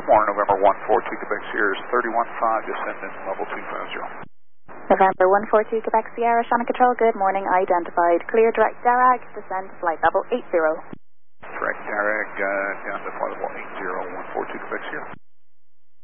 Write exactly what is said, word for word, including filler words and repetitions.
Morning, November one four two Quebec Sierra is thirty-one five, descendant level two five zero. November one four two Quebec Sierra, Shannon Control, good morning, identified. Clear direct Darag, descend to flight level eight zero. Direct Darag, uh, down to flight level eight zero, one four two Quebec Sierra.